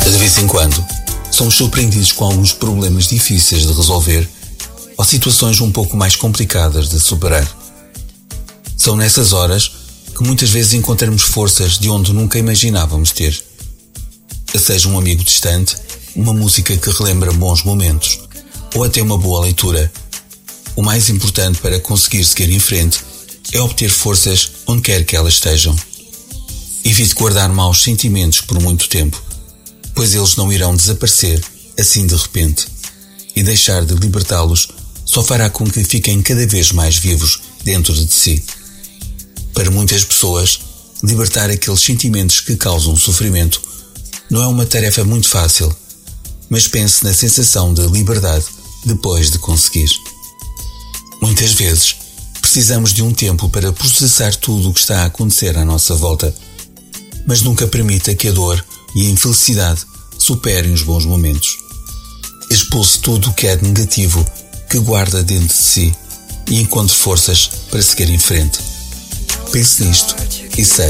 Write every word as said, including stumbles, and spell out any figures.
De vez em quando, somos surpreendidos com alguns problemas difíceis de resolver ou situações um pouco mais complicadas de superar. São nessas horas que muitas vezes encontramos forças de onde nunca imaginávamos ter. Seja um amigo distante, uma música que relembra bons momentos ou até uma boa leitura. O mais importante para conseguir seguir em frente é obter forças onde quer que elas estejam. Evite guardar maus sentimentos por muito tempo, pois eles não irão desaparecer assim de repente, e deixar de libertá-los só fará com que fiquem cada vez mais vivos dentro de si. Para muitas pessoas, libertar aqueles sentimentos que causam sofrimento não é uma tarefa muito fácil, mas pense na sensação de liberdade depois de conseguir. Muitas vezes, precisamos de um tempo para processar tudo o que está a acontecer à nossa volta, mas nunca permita que a dor e a infelicidade superem os bons momentos. Expulse tudo o que é de negativo que guarda dentro de si e encontre forças para seguir em frente. Pense nisto e seja